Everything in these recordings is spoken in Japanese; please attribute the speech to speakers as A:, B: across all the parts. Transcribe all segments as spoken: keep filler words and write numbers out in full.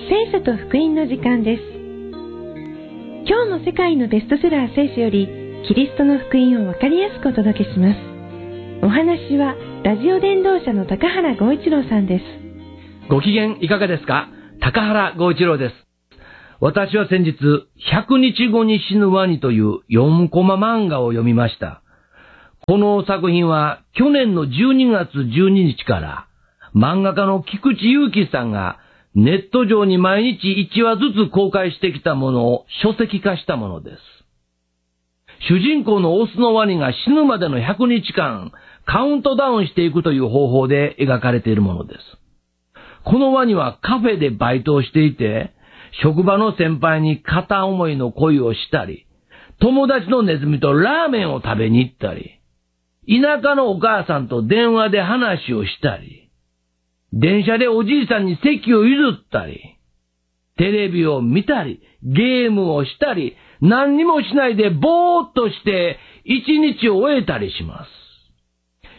A: 聖書と福音の時間です。今日も世界のベストセラー聖書よりキリストの福音をわかりやすくお届けします。お話はラジオ伝道者の高原剛一郎さんです。
B: ご機嫌いかがですか？高原剛一郎です。私は先日、ひゃくにちごに死ぬワニというよんコマ漫画を読みました。この作品は去年のじゅうにがつじゅうににちから漫画家の菊池雄希さんがネット上に毎日いちわずつ公開してきたものを書籍化したものです。主人公のオスのワニが死ぬまでのひゃくにちかんカウントダウンしていくという方法で描かれているものです。このワニはカフェでバイトをしていて、職場の先輩に片思いの恋をしたり、友達のネズミとラーメンを食べに行ったり、田舎のお母さんと電話で話をしたり、電車でおじいさんに席を譲ったり、テレビを見たり、ゲームをしたり、何にもしないでぼーっとして一日を終えたりします。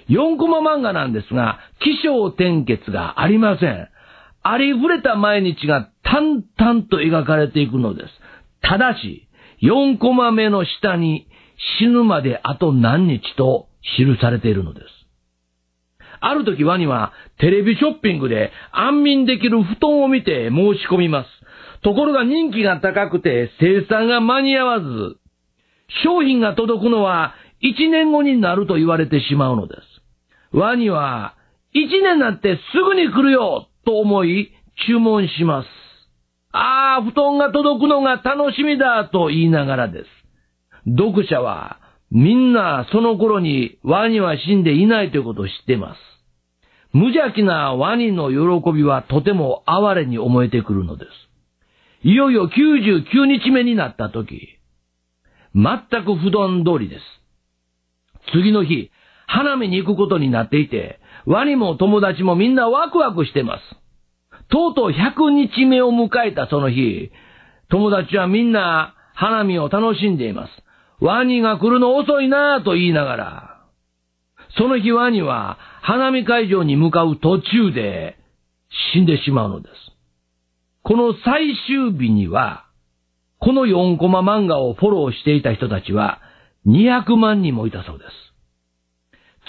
B: よんコマ漫画なんですが、起承転結がありません。ありふれた毎日が淡々と描かれていくのです。ただし、よんコマ目の下に死ぬまであと何日と記されているのです。ある時ワニはテレビショッピングで安眠できる布団を見て申し込みます。ところが人気が高くて生産が間に合わず、商品が届くのはいちねんごになると言われてしまうのです。ワニはいちねんになってすぐに来るよと思い注文します。ああ、布団が届くのが楽しみだと言いながらです。読者はみんなその頃にワニは死んでいないということを知っています。無邪気なワニの喜びはとても哀れに思えてくるのです。いよいよきゅうじゅうきゅうにちめになった時、全く普段通りです。次の日、花見に行くことになっていて、ワニも友達もみんなワクワクしてます。とうとうひゃくにちめを迎えたその日、友達はみんな花見を楽しんでいます。ワニが来るの遅いなぁと言いながら、その日ワニは花見会場に向かう途中で死んでしまうのです。この最終日には、このよんコマ漫画をフォローしていた人たちはにひゃくまんにんもいたそうです。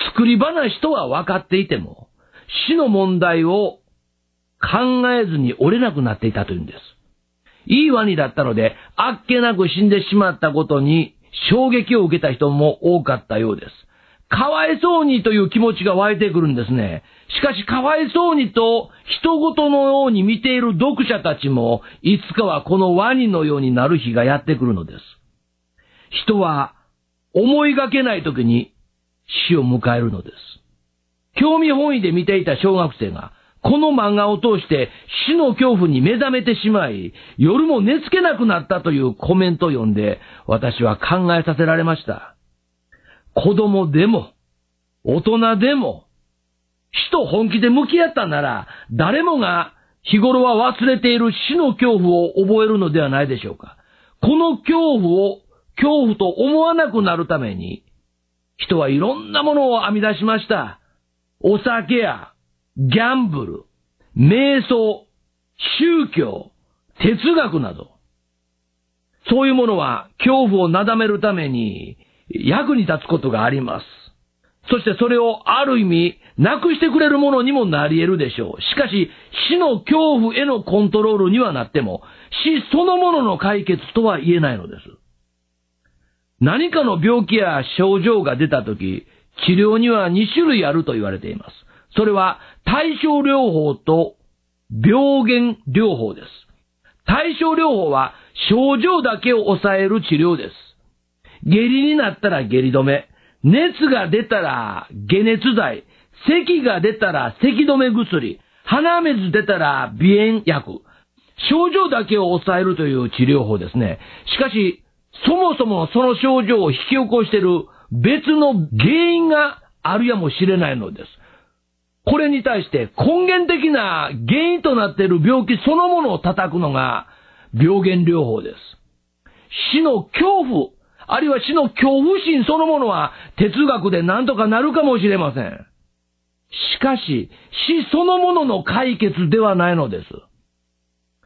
B: 作り話とは分かっていても、死の問題を考えずに折れなくなっていたというんです。いいワニだったので、あっけなく死んでしまったことに衝撃を受けた人も多かったようです。かわいそうにという気持ちが湧いてくるんですね。しかしかわいそうにと人事のように見ている読者たちもいつかはこのワニのようになる日がやってくるのです。人は思いがけない時に死を迎えるのです。興味本位で見ていた小学生がこの漫画を通して死の恐怖に目覚めてしまい、夜も寝つけなくなったというコメントを読んで、私は考えさせられました。子供でも、大人でも、死と本気で向き合ったなら、誰もが日頃は忘れている死の恐怖を覚えるのではないでしょうか。この恐怖を恐怖と思わなくなるために、人はいろんなものを編み出しました。お酒や、ギャンブル、瞑想、宗教、哲学など、そういうものは恐怖をなだめるために役に立つことがあります。そしてそれをある意味なくしてくれるものにもなり得るでしょう。しかし死の恐怖へのコントロールにはなっても死そのものの解決とは言えないのです。何かの病気や症状が出たとき、治療にはにしゅるいあると言われています。それは対症療法と病原療法です。対症療法は症状だけを抑える治療です。下痢になったら下痢止め、熱が出たら解熱剤、咳が出たら咳止め薬、鼻水出たら鼻炎薬、症状だけを抑えるという治療法ですね。しかし、そもそもその症状を引き起こしている別の原因があるやもしれないのです。これに対して根源的な原因となっている病気そのものを叩くのが病原療法です。死の恐怖、あるいは死の恐怖心そのものは哲学で何とかなるかもしれません。しかし、死そのものの解決ではないのです。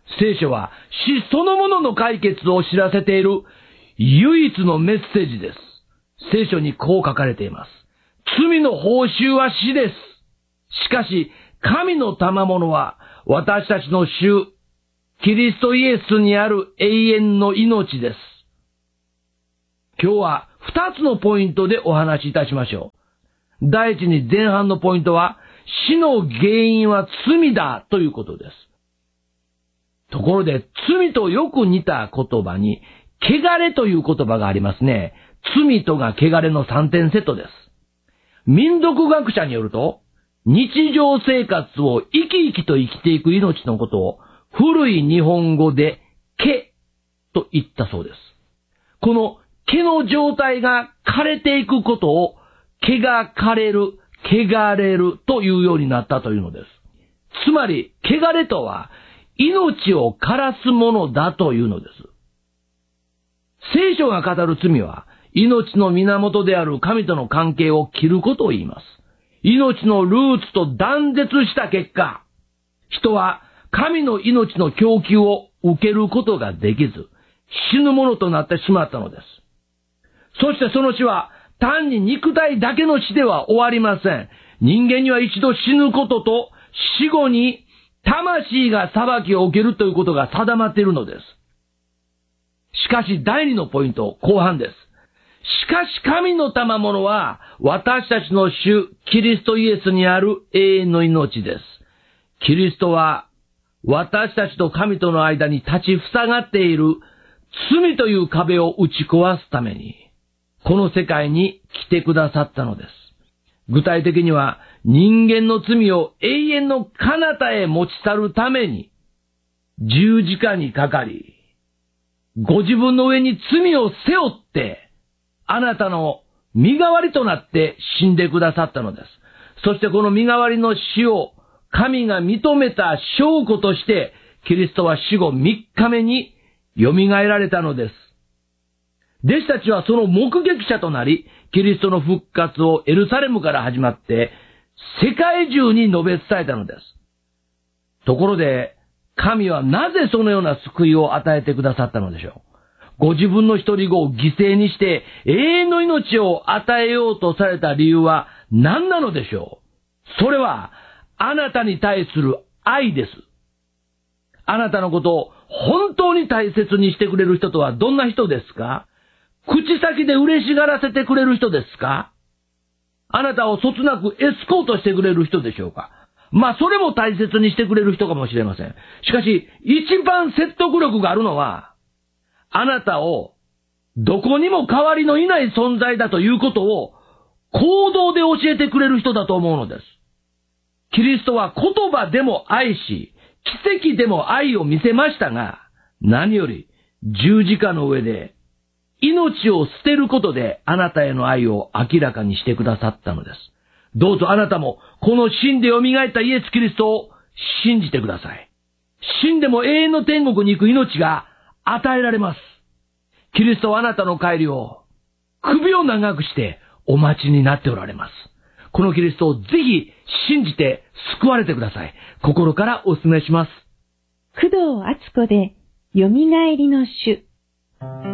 B: 聖書は死そのものの解決を知らせている唯一のメッセージです。聖書にこう書かれています。罪の報酬は死です。しかし、神の賜物は私たちの主、キリストイエスにある永遠の命です。今日は二つのポイントでお話しいたしましょう。第一に前半のポイントは、死の原因は罪だということです。ところで、罪とよく似た言葉に、汚れという言葉がありますね。罪とが汚れの三点セットです。民族学者によると、日常生活を生き生きと生きていく命のことを、古い日本語で、毛と言ったそうです。この毛の状態が枯れていくことを、毛が枯れる、汚れるというようになったというのです。つまり、汚れとは、命を枯らすものだというのです。聖書が語る罪は、命の源である神との関係を切ることを言います。命のルーツと断絶した結果、人は神の命の供給を受けることができず、死ぬものとなってしまったのです。そしてその死は、単に肉体だけの死では終わりません。人間には一度死ぬことと、死後に魂が裁きを受けるということが定まっているのです。しかし第二のポイント、後半です。しかし神の賜物は、私たちの主、キリストイエスにある永遠の命です。キリストは、私たちと神との間に立ちふさがっている罪という壁を打ち壊すために、この世界に来てくださったのです。具体的には、人間の罪を永遠の彼方へ持ち去るために、十字架にかかり、ご自分の上に罪を背負って、あなたの身代わりとなって死んでくださったのです。そしてこの身代わりの死を神が認めた証拠として、キリストは死後三日目に蘇られたのです。弟子たちはその目撃者となり、キリストの復活をエルサレムから始まって、世界中に述べ伝えたのです。ところで、神はなぜそのような救いを与えてくださったのでしょう。ご自分の一人子を犠牲にして永遠の命を与えようとされた理由は何なのでしょう。それはあなたに対する愛です。あなたのことを本当に大切にしてくれる人とはどんな人ですか？口先で嬉しがらせてくれる人ですか？あなたをそつなくエスコートしてくれる人でしょうか？まあ、それも大切にしてくれる人かもしれません。しかし、一番説得力があるのは、あなたをどこにも代わりのいない存在だということを行動で教えてくれる人だと思うのです。キリストは言葉でも愛し、奇跡でも愛を見せましたが、何より十字架の上で命を捨てることであなたへの愛を明らかにしてくださったのです。どうぞあなたもこの死んで蘇ったイエス・キリストを信じてください。死んでも永遠の天国に行く命が与えられます。キリストはあなたの帰りを首を長くしてお待ちになっておられます。このキリストをぜひ信じて救われてください。心からお勧めします。
A: 工藤敦子で、よみがえりの主。